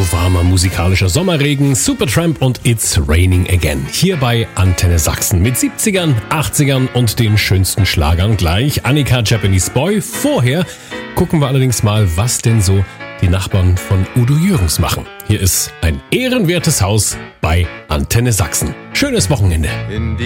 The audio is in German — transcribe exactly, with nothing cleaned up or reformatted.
lauwarmer musikalischer Sommerregen, Supertramp und It's Raining Again. Hier bei Antenne Sachsen mit siebzigern, achtzigern und den schönsten Schlagern gleich. Annika Japanese Boy. Vorher gucken wir allerdings mal, was denn so die Nachbarn von Udo Jürgens machen. Hier ist ein ehrenwertes Haus bei Antenne Sachsen. Schönes Wochenende. In